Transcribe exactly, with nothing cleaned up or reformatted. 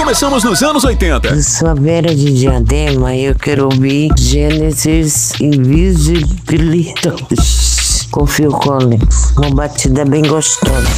começamos nos anos oitenta. Eu sou a Vera de Diadema e eu quero ouvir Genesis Invisibility com Phil Collins. Uma batida bem gostosa.